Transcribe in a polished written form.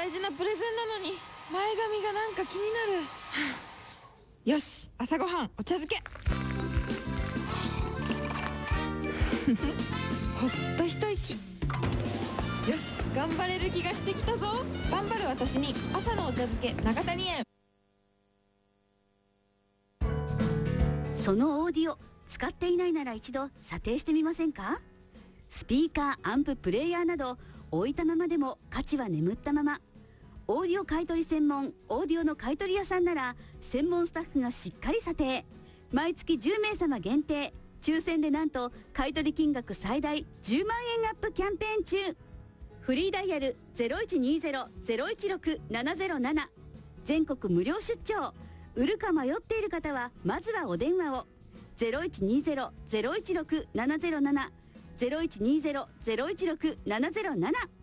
大事なプレゼンなのに前髪がなんか気になる。よし、朝ごはんお茶漬け。ほっと一息。よし、頑張れる気がしてきたぞ。頑張る私に朝のお茶漬け永谷園。 そのオーディオ使っていないなら一度査定してみませんか？スピーカー、アンプ、プレイヤーなど置いたままでも価値は眠ったまま。オーディオ買取専門オーディオの買取屋さんなら専門スタッフがしっかり査定。毎月10名様限定、抽選でなんと買取金額最大10万円アップキャンペーン中。フリーダイヤル 0120-016-707、 全国無料出張。売るか迷っている方はまずはお電話を。 0120-016-707、 0120-016-707